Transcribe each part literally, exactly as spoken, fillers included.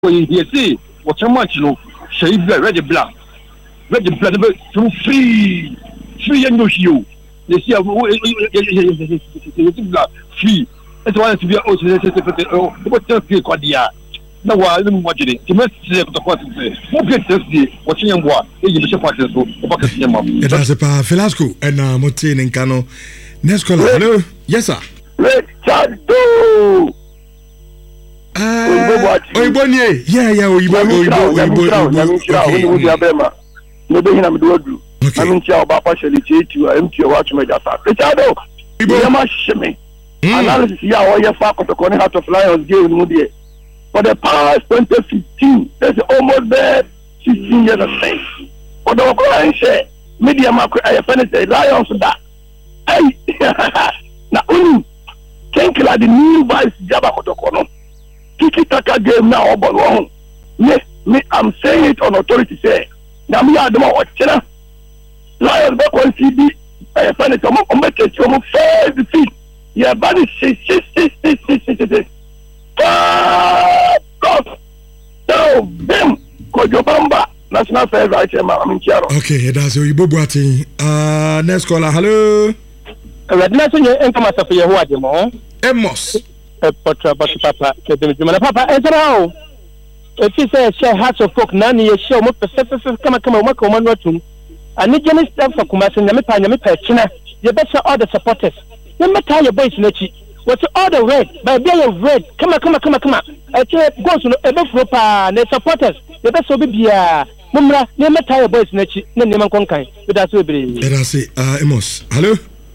you see, what much you know, say red black. Red black, from free, free and no you. You see, free. That's why to be also what the people are. No, I don't watch it. You must say the question. What gets the watching and what? You should watch it. It has a power, Velasco, and Motin and Cano. Next caller, hello. Yes, sir. Red Chado. Ah, Oibonye. Yeah, yeah, Oibo, Oibo, Oibo, Oibo. Nobody have to do. I mean, Chow Papa shall cheat you. I am to watch my data. Richardo, you must shimmy. Analysis, yeah, or your father to connect out of Lions game Moody. For the past twenty fifteen, that's almost there sixteen years of thing. For the Oakland share, media macro, I finished the Lions that. Hey, now, only think like the new vice Jabba Kotokono. Kiki Taka game now, but wrong. Yes, me, I'm saying it on authority. Say, now me, I don't know what China. Lions back on C D, I find it on my church, on my face, feet. Yeah, but it's six, six, six, six, six, six, six. God, so them, Kojobamba, National Fair Right here, I'm in Chiaro. Okay, that's your Ibo Buati. Uh, next caller, hello. Red Nation, you ain't come out for your what, you know? Emos. A potra, but Papa, Papa, Ezra. If you say, share hearts of folk, Nanny, a show, more Pacific, come and come and work on one or two. I need any stuff for Kumas and Yamipa, Yamipa, China. You better all the supporters. You may tell your boys, Nechi. What's all the red? By being of red. Come on, come on, come on, come on. I tell you, go to a bit for the supporters. The best will be a Mumra, you may tell your boys, Nechi, Neman Conkai. But that's what be. Let us say, uh, Emos. Hello?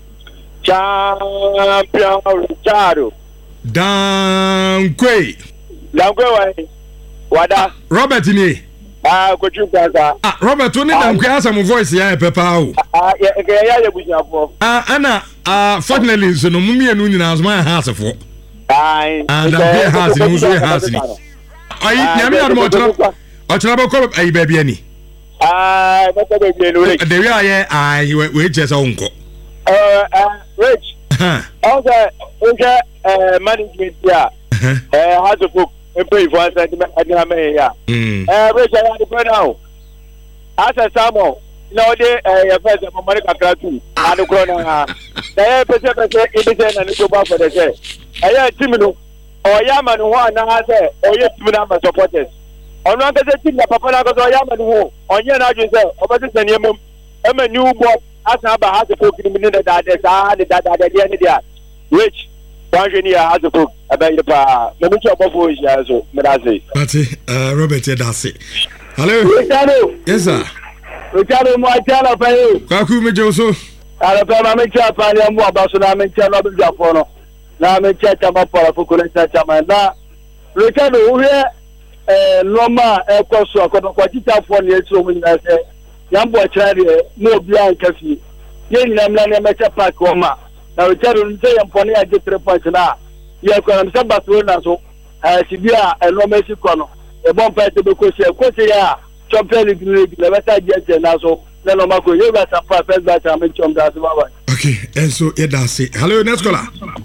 Champion Richardo. Dankwe. Dankwe, Wada. Robert in Ah, could you guys? Ah, Robert, you need to some voice here, Papa. Ah, yeah, yeah, Ah, Anna, ah, fortunately, so no mummy and Union as my house of four. Aye, and I'm house in Musu house. I Yami had more trouble. Or trouble call up a baby any. Ah, there we are, yeah, I wait just uncle. Uh, Rich. Okay, okay, uh, management, yeah. Uh, how to book. Pay for us at the yeah. Uh, Rich, I had to put now. As a Samo, no, they a person from Monica Cratu, and the corner. They have a person and a for the say. I had Timino, or Yaman who are now there, or yet Timina supporters. On one of the thing that Papa or Yaman who, on your argument, over the same, I'm a new boy, as Abba has a book in the minute that there's a that at the end of the Rich. Engineer has a book about the power. Let me talk about voice. Yes, uh, Robert, that's it. Hello, Richardo. Yes, sir. Richardo, my channel for you. Kaku me Joso. I don't know. I'm in charge. I'm about to. I'm in charge of the Japan. Now I'm in charge of my power for collecting Japan. Now, Richardo, we are eh Loma eh Koso. Kono kwa jita phone yetu mwenye nase. Yambo chari no biya kafi. Yeni namna ni mecha park wama. Now, Richardo, you say I'm funny. I get three points now. Yeah, because I'm saying Barcelona, so I see Bia and no Mexico. A bomb fight to be coached. Coach, yeah, Champions League, the better get now. So, then I'm going to get some first batch. I'm in Champions League. Okay, and so yeah, that's it. Hello, next caller.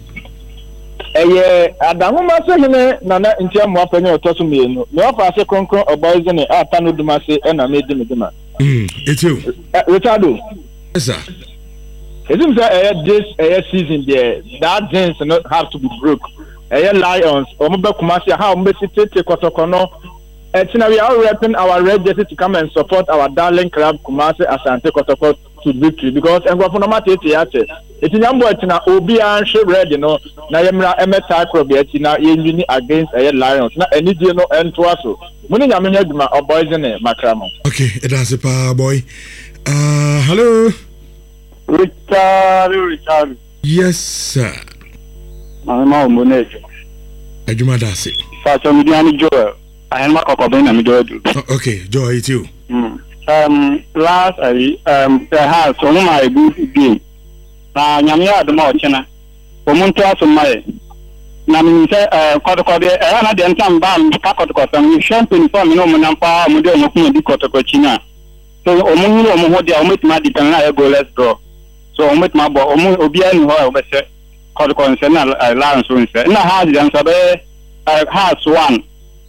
Eh, Adamu Maso, Nana, in terms of any of Tosumi, no offer concur or boys in the Atano Dumase and I made them. Hmm, it's you. Richardo. Yes, sir. It seems that uh, this uh, season there, that things not have to be broke. Uh, Lions, or Kumasi, how Messi take Kotokono. And now we are repping our red jersey to come and support our darling club Kumasi Asante Kotoko to victory because and for no matter theatre. It's in Yambo Tina Obi and she red, you know. Nayamra Emeta Crobetina, Yeni against a Lions. Not any deal no end to us. When Yaminagma or boys in it, Macramo. Okay, it has a power boy. Uh, hello. Richardo, Richardo. Yes, sir. I'm out Monejo. Ajuma Dasi. Fashion Diani Joel. I am not a copy of the Okay, Joel, it's you. Um, last, um, the house on my good game. Now, Yamia the Mochina. For Montas on my. Namin say, uh, Kotoko, I had the entire band, Kakotoko, and champagne for me, no Manampa, Modern Kotokochina. So, Omu, Omo, they are with my dependent, I go, let's go. So, I'm with my boy, Omu, Obian, who I was called concern, I learned so instead. And I had the answer, I had one.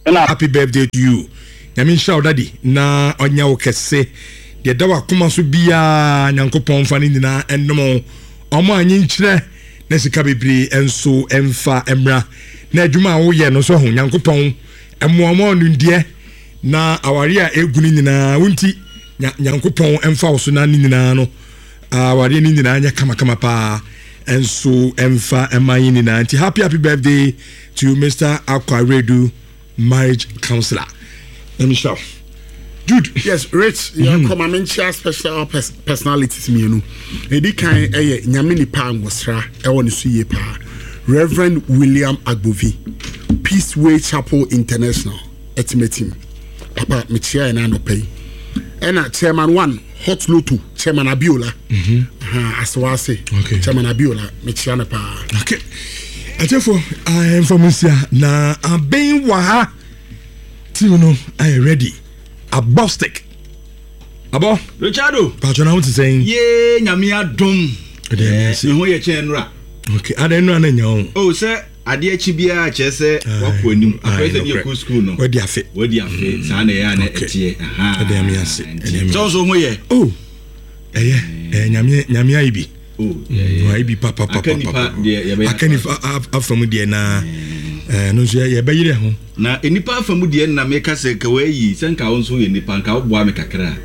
happy birthday to you. Nyame show daddy na onya wo kese. De da wa kuma so bia Nyankopon fa ni nyina ennom. Omo anyi nkyere na sika bebre enso emfa emra. Na adwuma wo ye no so ho Nyankopon emmoamo no ndie na aware a eguni nyina wonti Nyankopon emfa wo so na ni nyina no aware ni nyina anya kama kama pa enso emfa emanyi nyina anti happy happy birthday to you, Mister Akwaredu, marriage counselor. Let me show. Jude. Yes, Rich, you mm-hmm. come and share special pers- personalities me no. Edi kan eh nyame pa ngosra e woni so ye pa. Reverend William Agbovi, Peace Way Chapel International, etimetim. Papa me chair na no pay. Ena chairman one, Hot Lotu, Chairman Abiola. Mhm. Ah, aswase. Okay. Chairman Abiola, me chair na pa. Okay. Atefo, I information na aben wa ha. Ti no, I ready. A bostic. Abo, Richardo. Patron want to say, "Ye, nyame adom." Eh, me ho ye chenra. Okay, I don't know na nyawo. Oh, sir, ade achi bia che se wako anim. Afre se dey go school no. We dey afi. We dey afi. Sa na ya na etie. Aha. E dey am yase. So so ho ye. Oh. Eh eh nyame nyame aibi. Oh, yeah. Aibi papa papa papa. Akani afam dey na eh no so ye be yire ho. Na enipa afamu de na meka se ka wayi senka wo nso ye nipa nka wo boa me kakra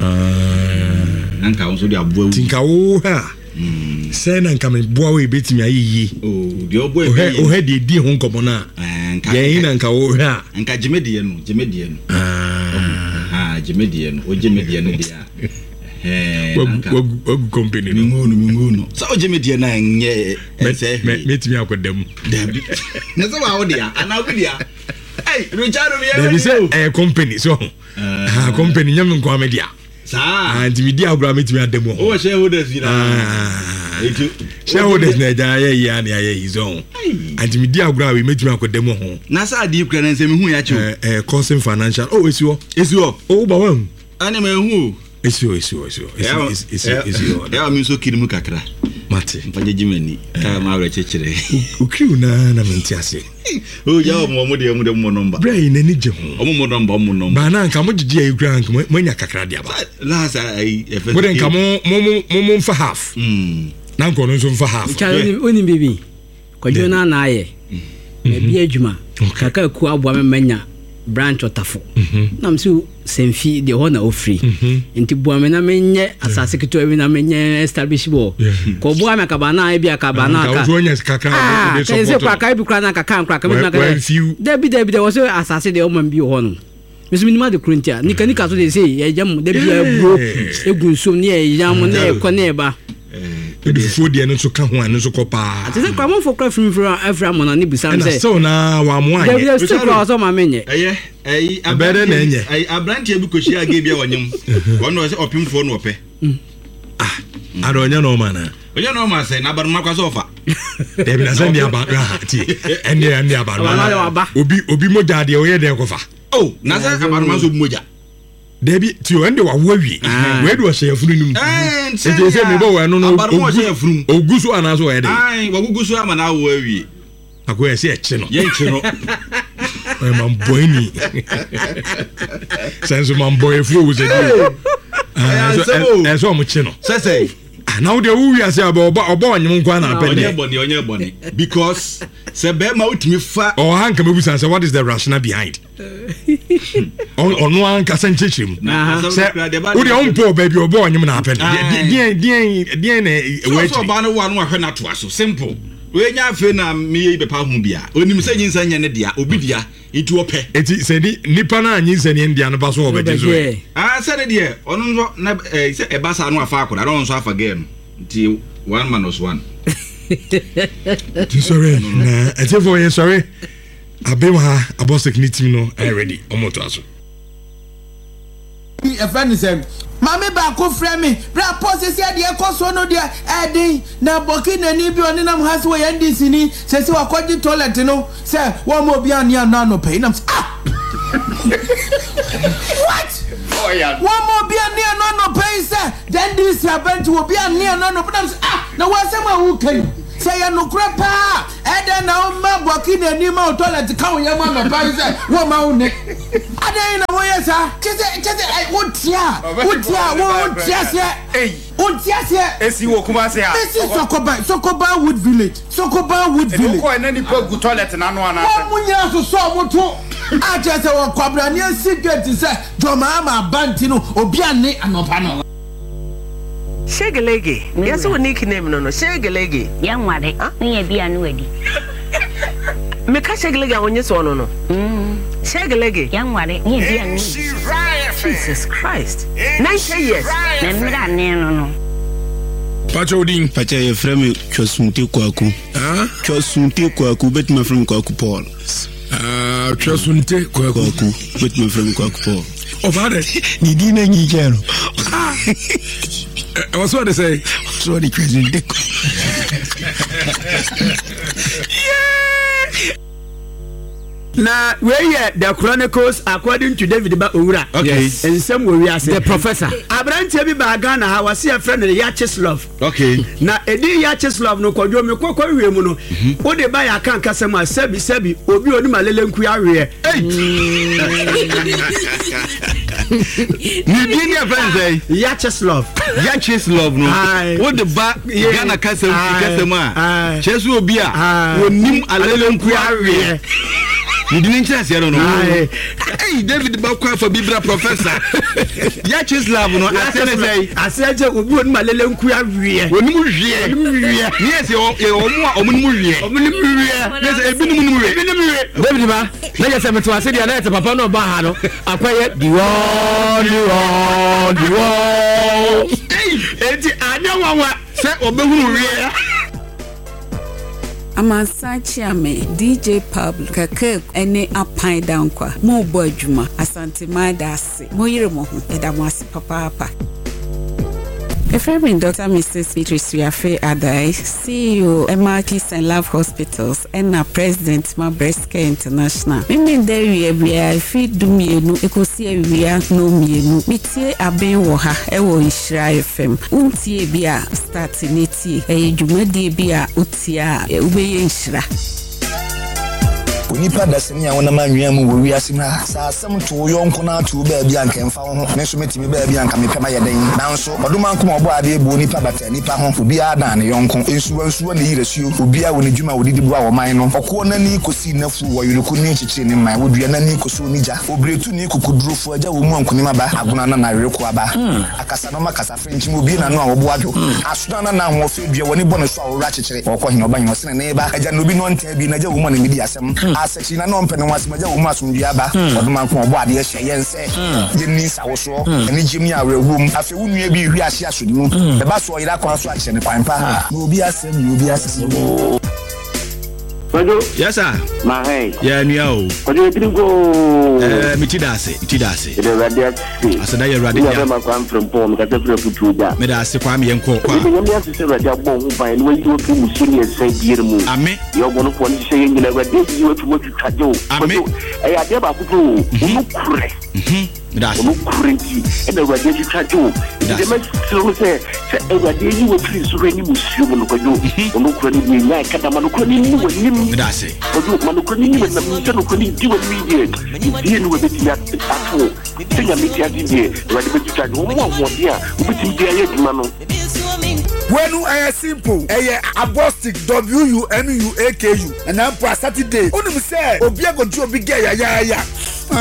ah nka wo nso de aboa tinka wo ha se na nka me boa we betimi ayiyi oh de oboa e o he de di ho nkomo na nka ye na nka wo ha nka jemedie no jemedie no ah ah jemedie no o jemedie no dia eh wagu company no minguno minguno so o jemedie na nye se metimi akodam dabi na so wa wo dia ana wo dia. Hey, Richardo, we are say a company so ah company nyam nko amedia sa anti media agura metimi ademo o shareholders ina ah etu shareholders na ja ye ya na ye izo anti media agura we metimi akodemo ho na sa adi kura na nsem hu ya chu eh Cousin Financial oh esiwo esiwo oh ba wan ani me hu esiwo esiwo esiwo esiwo esiwo ya mi so kirimu kakra mate mfanye jimeni ka ma wre chechire ukriu na na menti ase o ja mo mo de mo de mo number brain na ni je ho o mo number mo number ba na nka mo gigi ayi kra nka mo nya kakra dia ba la sa ai efe mo de nka mo mo mo mfa half mm na nko no nso mfa half oni bibi ko jona na aye e bi adwuma kaka ku aboa me manya branch otafo na msu semfi de ho na ofri nti boa me na menye asase kito wi na menye establish bo ko boa me ka ba na e bi aka ba na aka ka wo nya kaka de support se kwa ka bi kra na kaka kra ka me na ka de bi de bi de wo se asase de o man bi ho no mesu minima de krontia nika nika so de say ye jam de bi bro egunsom ne ye jam na e ko na e ba de fo de no so ka ho an so ko pa ati se kwa mo fo kra from from every mona ni bisam say so na wa mo anye de bi so kwa so ma menye eh eh abere na enye eh abrantie bi ko hia ga bia wonyem wono se opimfo no ope ah ado onya no ma na onya no ma say na baruma kwa so fa de bi na se ndi aba ti ende ndi aba obi obi moja de o ye de ko fa oh na se abaruma so moja Debi ti o ende wa wawi we do hye afunu nim eh se se me bo we no no ogusu ana so we de ai wagugusu ama na wawi akoye se eche no ye eche no e man boy ni sense man boy fu wo se di eh so mo che no se se na wo de wo wi ase aba oba oba onyem nkwa na apende onye boni onye boni because se be ma utimi fa oh hanka me busan say what is the rationale behind on on one kasan chechim say wo de on po baby oba onyem na apende die die die na we so ba no wa no ahwe na to aso simple we nya afi na me yi be pa hu bia onim se nyinsa nya ne dia obi dia itu ope eti se di nipa na nyinsa ne ndia no ba so obeje so ah se ne dia onu nso na se e ba sa no afa akoda no nso afa game nti one minus one ti sorry na eti for you sorry abema abosek ni team no I ready omoto aso e friend say mama ba ko frɛ me bra pose se de ekoso no de edin na boki na ni bi oni nam hase we yandi sini se se wakoji toilet no se wo mo bi an ya na no pay nam ah what oh yeah wo mo bi an ya no no pay se then this happen to bi an ya no no nam ah na wo se ma hu kan se say no crapa and then now my walking and you mount toilet to come your mama by one mountain. I don't know where sir. Just I would ya would ya won't just yet. Won't just yet. As you walk, this is Sokoba Sokoba Wood Village. Sokoba Wood Village. And any good toilet and I know I saw what I just a quabrania secret to say Jomama Bantino Obiane and Opano. Shagalegi. Yes, what nickname no no Shagalegi. Young Waddy, me be unready. Make a Shagalegi on your son no. Shagalegi. Young Waddy, me be unready. Jesus Christ. Ninety years. No no. Pacho Ding. Pacha, your friend Chosunti Kwaku. Ah, Chosunti Kwaku, bet my friend Kwaku Paul. Ah, Chosunti Kwaku, bet my friend Kwaku Paul. Oh, father, you didn't need Jero. What's what they say? So the president. Now, where yeah, the Chronicles according to David Baura. Okay. Yes. And some we are the professor. Abraham Tebi Bagana, I was a friend of Yacheslov. Okay. Now, a day Yacheslov no kojo me kwa kwa muno. O de ba ya kan kasema sebi sebi obi oni malele nku ya we. Hey. Ni bi ya friend say Yacheslov. Yacheslov no. O de ba Ghana kasema kasema. Chesu obi a onim alele nku ya we. You didn't chance, I don't know. Hey, David Bakwa for Bibra professor. Yacheslav, no, I said, I said, you would my little queer. When you hear, yes, you're a Muria. Yes, a bit of David, let us have to say, I let Papa no Bahano. I quiet the wall, the wall, the wall. Hey, I don't want to say, or Muria. Amansachi ame D J Pablo kake ene apan dankwa mo bo adwuma asante madase mo yire mo ho edamase papa papa. A friend Doctor Missus Beatrice Yafe Adai, C E O Emma Kiss and Love Hospitals, and a President Ma Breast Care International. Mimi there we are feed do me no ekosi we are no me no. Mitie aben wo ha e wo Ishira F M. Untie bia starting eti e dwumadi bia utia e ubeye Ishira. Onipa daseni a wona manwea mu wo wiase na sa asem to yonko na to ba bia nka mfa ho ne so metimi ba bia nka mepema yeden nanso oduma nko obo ade ebu onipa bata nipa ho obi ada na yonko ensuwa ensuwa ne yiresuo obi a woni dwuma wodi dibu a wo man no okwo na ni kosi nafu wo yuruku ni chichi ni man wodua na ni koso ni ja obretu ni kokudurofo aja wo mu ankonima ba aguna na na wereko aba akasa no makasa french mu obi na no a wo bo adwo asuna na na ho fe dua woni bo no so a wo ra chechire okwo hin oba hin osene ne ba aja no bi no ntan bi na ja wo mu na medi asem asechi na no mpene wasemaja wo mu asumdua ba oduma nko obo ade hye yense ye ni sawoso eni jimi awewum afi wunua bi hwi ahye asodinu e ba so yira kwa so ahye ne kwanpa na obi asem ni obi asem. Ojo. Yes sir. Ma hey. Yeah ni o. Ojo trigo. Eh mitidase, mitidase. The radio. Asada ye radio. Ya ma kwa from pom ka te frɛ futu da. Me da se kwa me yenko kwa. Me me ase se radio bon ho ban no yi wo tu musini ese biere mu. Ame. Yo bono fo ni se yengina radio yi wo tu wo tu twajo. Ame. Eh ya de ba ku tu. Unu kure. Mhm. Das. Unu kurenti. E da radio tu twajo. De me so se se e radio yi wo tu so ni musu mu no kwajo. Unu kure ni nya kada ma no kure ni wo ni. That's Ojo manukoni ni na mtano koni diwa media. Ndiye ni webeti ya afu. Tenya media ndiye. Wadi betu tani wo mo dia. Ubeti dia ye duma no. Wenu eh simple. Eh abostic W U N U A K U. And na for Saturday. Onu mi say obi agoju obi ge ya ya ya.